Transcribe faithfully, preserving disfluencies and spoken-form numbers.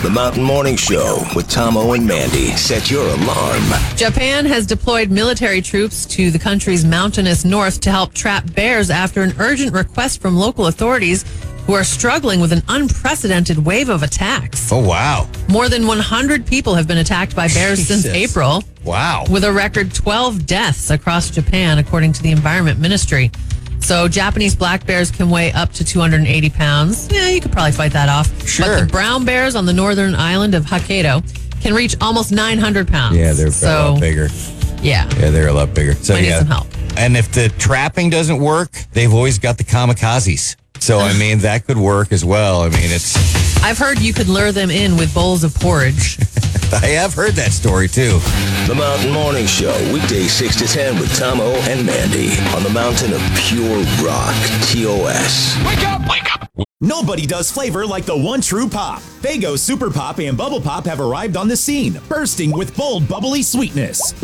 The Mountain Morning Show with Tom O and Mandy. Set your alarm. Japan has deployed military troops to the country's mountainous north to help trap bears after an urgent request from local authorities who are struggling with an unprecedented wave of attacks. Oh, wow. More than one hundred people have been attacked by bears Jesus. since April. Wow. With a record twelve deaths across Japan, according to the Environment Ministry. So Japanese black bears can weigh up to two hundred eighty pounds. Yeah, you could probably fight that off. Sure. But the brown bears on the northern island of Hokkaido can reach almost nine hundred pounds. Yeah, they're so, a lot bigger. Yeah. Yeah, they're a lot bigger. So I need yeah. some help. And if the trapping doesn't work, they've always got the kamikazes. So, I mean, that could work as well. I mean, it's... I've heard you could lure them in with bowls of porridge. I have heard that story, too. The Mountain Morning Show, weekdays six to ten with Tom O and Mandy on the mountain of pure rock, T O S. Wake up! Wake up! Nobody does flavor like the one true pop. Faygo Super Pop and Bubble Pop have arrived on the scene, bursting with bold, bubbly sweetness.